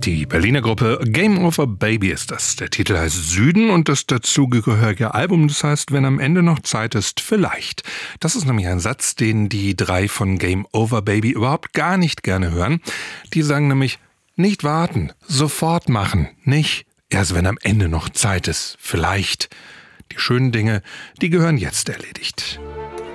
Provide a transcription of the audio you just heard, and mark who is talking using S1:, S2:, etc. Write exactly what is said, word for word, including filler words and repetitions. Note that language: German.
S1: Die Berliner Gruppe Game Over Baby ist das. Der Titel heißt Süden und das dazugehörige Album, das heißt, wenn am Ende noch Zeit ist, vielleicht. Das ist nämlich ein Satz, den die drei von Game Over Baby überhaupt gar nicht gerne hören. Die sagen nämlich, nicht warten, sofort machen, nicht erst wenn am Ende noch Zeit ist, vielleicht. Die schönen Dinge, die gehören jetzt erledigt.